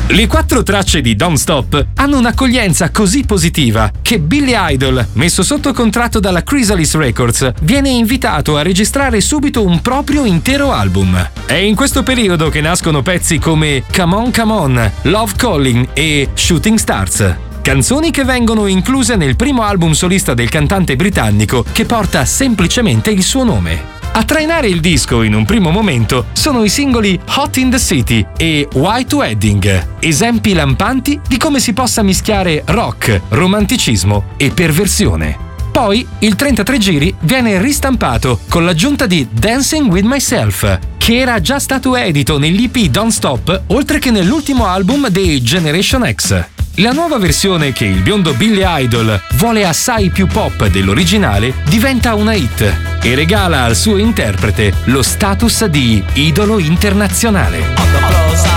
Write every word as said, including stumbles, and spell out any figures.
Le quattro tracce di Don't Stop hanno un'accoglienza così positiva che Billy Idol, messo sotto contratto dalla Chrysalis Records, viene invitato a registrare subito un proprio intero album. È in questo periodo che nascono pezzi come Come On Come On, Love Calling e Shooting Stars. Canzoni che vengono incluse nel primo album solista del cantante britannico che porta semplicemente il suo nome. A trainare il disco in un primo momento sono i singoli Hot in the City e White Wedding, esempi lampanti di come si possa mischiare rock, romanticismo e perversione. Poi il trentatré giri viene ristampato con l'aggiunta di Dancing With Myself, che era già stato edito nell'E P Don't Stop oltre che nell'ultimo album dei Generation X. La nuova versione, che il biondo Billy Idol vuole assai più pop dell'originale, diventa una hit e regala al suo interprete lo status di idolo internazionale.